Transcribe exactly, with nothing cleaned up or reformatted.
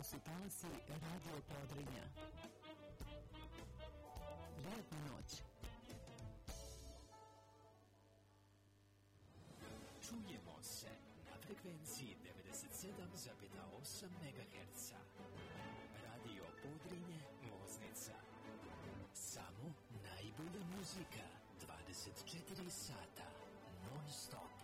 su talasi Radio Podrinja. Lijepnu noć. Čujemo se na frekvenciji devedeset sedam zarez osam megaherca. Radio Podrinje, Loznica. Samo najbolja muzika, dvadeset četiri sata, non stop.